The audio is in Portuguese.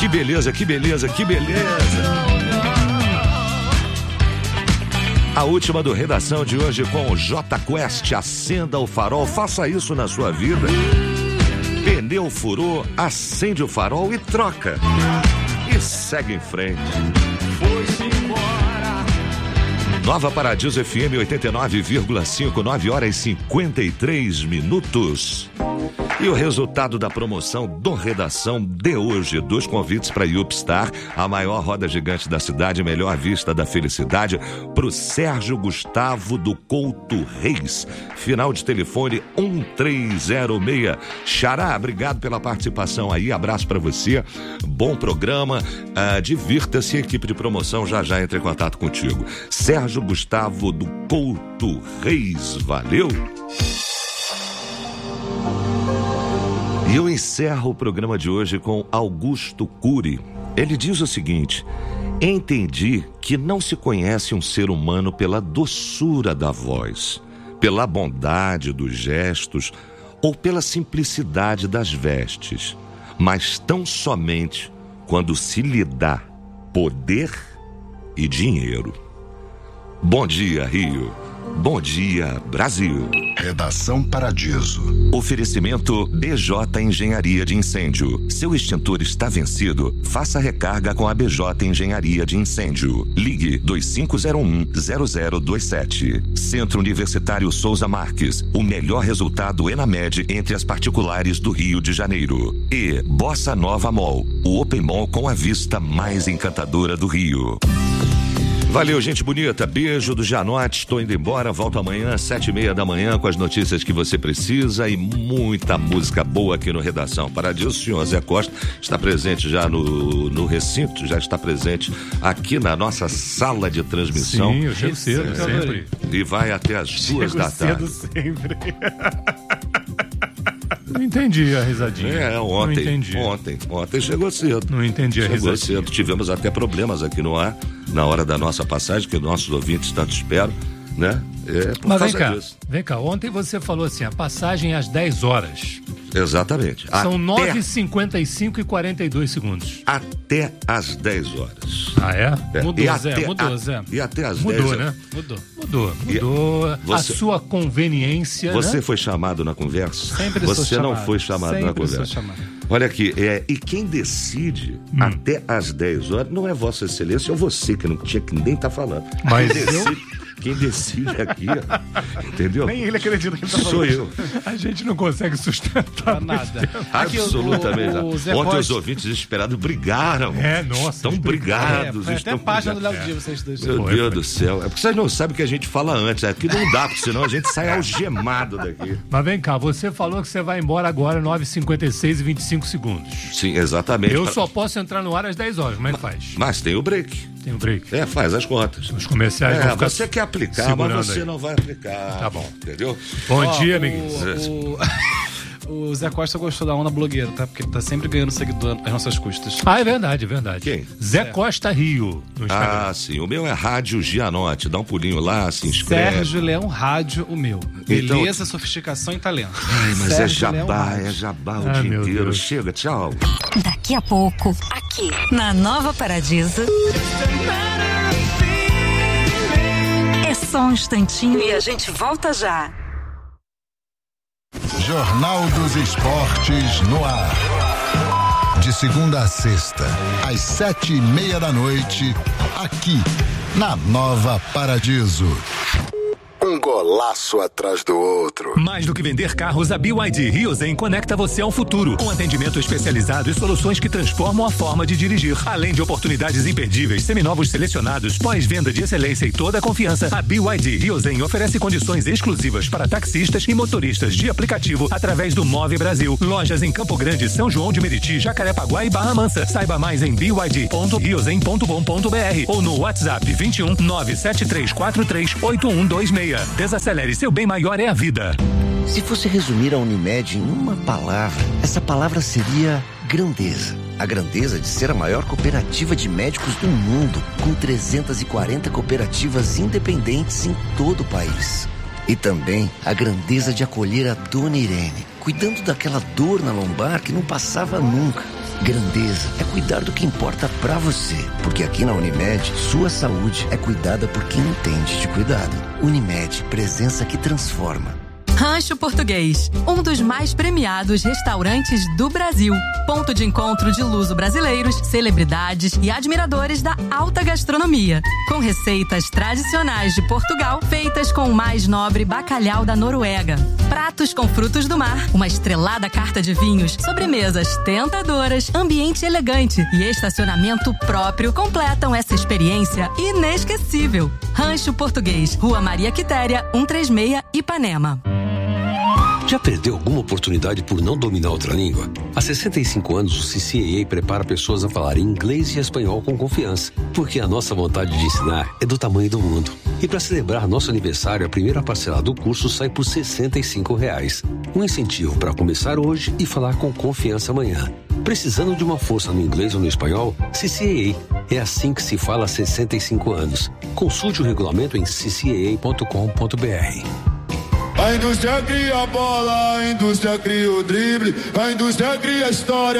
Que beleza, que beleza, que beleza. A última do Redação de hoje com o J Quest. Acenda o farol, faça isso na sua vida. Pneu furou, acende o farol e troca. E segue em frente. Nova Paradiso FM 89,5, 9 horas e 53 minutos. E o resultado da promoção do Redação de hoje: 2 convites para Yupstar, a maior roda gigante da cidade, melhor vista da felicidade, para o Sérgio Gustavo do Couto Reis. Final de telefone 1306. Xará, obrigado pela participação aí, abraço para você, bom programa, divirta-se, a equipe de promoção já entra em contato contigo. Sérgio Gustavo do Couto Reis, valeu! E eu encerro o programa de hoje com Augusto Cury. Ele diz o seguinte: entendi que não se conhece um ser humano pela doçura da voz, pela bondade dos gestos ou pela simplicidade das vestes, mas tão somente quando se lhe dá poder e dinheiro. Bom dia, Rio. Bom dia, Brasil. Redação Paradiso. Oferecimento BJ Engenharia de Incêndio. Seu extintor está vencido? Faça recarga com a BJ Engenharia de Incêndio. Ligue 2501-0027. Centro Universitário Souza Marques. O melhor resultado ENAMED entre as particulares do Rio de Janeiro. E Bossa Nova Mall. O Open Mall com a vista mais encantadora do Rio. Valeu, gente bonita. Beijo do Janote. Estou indo embora. Volto amanhã, 7h30 da manhã, com as notícias que você precisa e muita música boa aqui no Redação Paradiso. O senhor Zé Costa está presente já no recinto, já está presente aqui na nossa sala de transmissão. Sim, eu chego cedo, sempre. E vai até as 2 da tarde. Sempre. Não entendi a risadinha. Ontem chegou cedo. Não entendi a risadinha. Chegou cedo. Tivemos até problemas aqui no ar, na hora da nossa passagem, que nossos ouvintes tanto esperam, né? Mas vem cá, ontem você falou assim, a passagem às 10 horas. Exatamente. São 9h55 e 42 segundos. Até às 10 horas. Ah, é? Mudou, Zé. E até às 10 Mudou, horas. Né? Mudou. A sua conveniência, Você, né? foi chamado na conversa? Sempre você sou chamado. Não foi chamado na conversa. Olha aqui, e quem decide até às 10 horas não é Vossa Excelência ou você, que não tinha que nem estar falando. Mas quem decide aqui, entendeu? Nem ele acredita que ele tá falando. Sou eu. A gente não consegue sustentar nada. Absolutamente. Ontem os ouvintes desesperados brigaram. Nossa. Estão brigados. Foi até página do Léo Dias, vocês dois. Meu Deus do céu. É porque vocês não sabem o que a gente fala antes. É que não dá, porque senão a gente sai algemado daqui. Mas vem cá, você falou que você vai embora agora 9h56 e 25 segundos. Sim, exatamente. Eu só posso entrar no ar às 10 horas. Como é que faz? Mas tem o break. Tem o break. Faz as contas. Os comerciais vão ficar você quer aplicar, mas você aí não vai aplicar. Tá bom. Entendeu? Bom dia, amiguinhos. O Zé Costa gostou da onda blogueira, tá? Porque ele tá sempre ganhando seguidor às nossas custas. Ah, é verdade. Quem? Zé Costa Rio, no Instagram. Ah, sim. O meu é Rádio Gianotti. Dá um pulinho lá, se inscreve. Sérgio Leão Rádio, o meu. Beleza, sofisticação e talento. Ai, mas Sérgio é jabá o dia inteiro. Deus. Chega, tchau. Daqui a pouco, aqui na Nova Paradiso. É só um instantinho e a gente volta já. Jornal dos Esportes no ar. De segunda a sexta, às 7h30 da noite, aqui na Nova Paradiso. Um golaço atrás do outro. Mais do que vender carros, a BYD Rio Zen conecta você ao futuro, com atendimento especializado e soluções que transformam a forma de dirigir. Além de oportunidades imperdíveis, seminovos selecionados, pós-venda de excelência e toda a confiança, a BYD Rio Zen oferece condições exclusivas para taxistas e motoristas de aplicativo através do Move Brasil. Lojas em Campo Grande, São João de Meriti, Jacarepaguá e Barra Mansa. Saiba mais em byd.riozen.com.br ou no WhatsApp 21 97343 8126. Desacelere, seu bem maior é a vida. Se fosse resumir a Unimed em uma palavra, essa palavra seria grandeza. A grandeza de ser a maior cooperativa de médicos do mundo, com 340 cooperativas independentes em todo o país. E também a grandeza de acolher a Dona Irene, cuidando daquela dor na lombar que não passava nunca. Grandeza é cuidar do que importa pra você. Porque aqui na Unimed, sua saúde é cuidada por quem entende de cuidado. Unimed, presença que transforma. Rancho Português, um dos mais premiados restaurantes do Brasil. Ponto de encontro de luso-brasileiros, celebridades e admiradores da alta gastronomia. Com receitas tradicionais de Portugal, feitas com o mais nobre bacalhau da Noruega. Pratos com frutos do mar, uma estrelada carta de vinhos, sobremesas tentadoras, ambiente elegante e estacionamento próprio completam essa experiência inesquecível. Rancho Português, Rua Maria Quitéria, 136, Ipanema. Já perdeu alguma oportunidade por não dominar outra língua? Há 65 anos, o CCAA prepara pessoas a falar inglês e espanhol com confiança, porque a nossa vontade de ensinar é do tamanho do mundo. E para celebrar nosso aniversário, a primeira parcela do curso sai por R$ 65. Um incentivo para começar hoje e falar com confiança amanhã. Precisando de uma força no inglês ou no espanhol? CCAA. É assim que se fala há 65 anos. Consulte o regulamento em ccaa.com.br. A indústria cria a bola, a indústria cria o drible, a indústria cria a história.